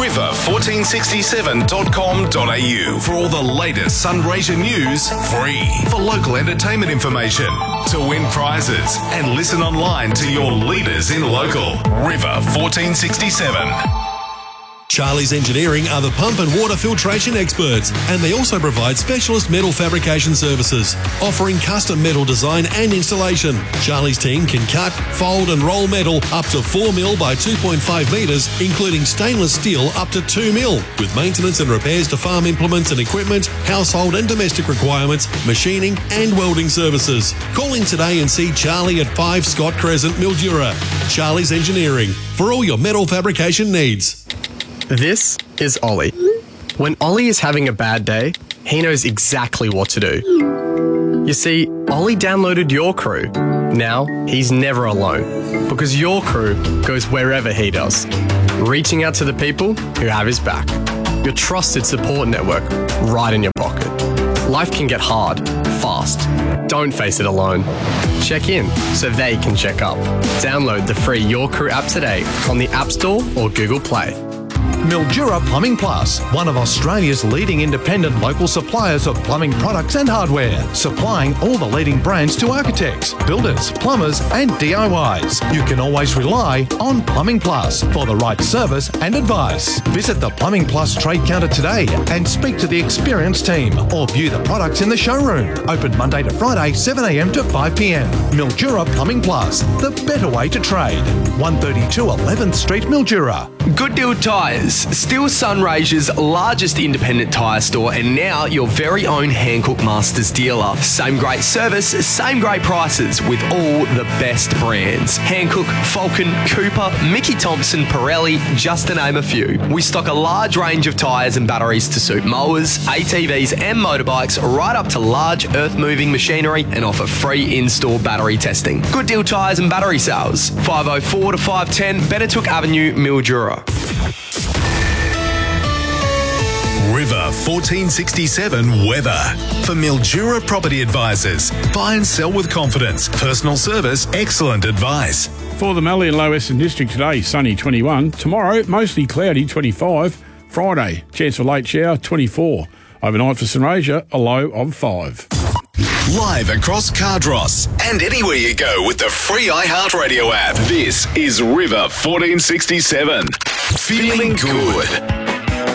river1467.com.au for all the latest Sunraysia news, free. For local entertainment information, to win prizes, and listen online to your leaders in local. River 1467. Charlie's Engineering are the pump and water filtration experts, and they also provide specialist metal fabrication services, offering custom metal design and installation. Charlie's team can cut, fold and roll metal up to 4 mil by 2.5 metres, including stainless steel up to 2 mil, with maintenance and repairs to farm implements and equipment, household and domestic requirements, machining and welding services. Call in today and see Charlie at 5 Scott Crescent, Mildura. Charlie's Engineering, for all your metal fabrication needs. This is Ollie. When Ollie is having a bad day, he knows exactly what to do. You see, Ollie downloaded Your Crew. Now, he's never alone, because Your Crew goes wherever he does, reaching out to the people who have his back. Your trusted support network right in your pocket. Life can get hard, fast. Don't face it alone. Check in so they can check up. Download the free Your Crew app today on the App Store or Google Play. Mildura Plumbing Plus, one of Australia's leading independent local suppliers of plumbing products and hardware, supplying all the leading brands to architects, builders, plumbers and DIYs. You can always rely on Plumbing Plus for the right service and advice. Visit the Plumbing Plus trade counter today and speak to the experienced team or view the products in the showroom. Open Monday to Friday, 7 a.m. to 5 p.m. Mildura Plumbing Plus, the better way to trade. 132 11th Street, Mildura. Good Deal Tyres, still Sunraysia's largest independent tyre store and now your very own Hankook Masters dealer. Same great service, same great prices with all the best brands. Hankook, Falcon, Cooper, Mickey Thompson, Pirelli, just to name a few. We stock a large range of tyres and batteries to suit mowers, ATVs and motorbikes right up to large earth-moving machinery and offer free in-store battery testing. Good Deal Tyres and Battery Sales, 504 to 510 Bettertook Avenue, Mildura. River 1467 weather. For Mildura Property Advisors, buy and sell with confidence. Personal service, excellent advice. For the Mallee and Low Western District today, sunny 21. Tomorrow, mostly cloudy 25. Friday, chance for late shower 24. Overnight for Sunraysia, a low of 5. Live across Cardross and anywhere you go with the free iHeartRadio app. This is River 1467. Feeling good.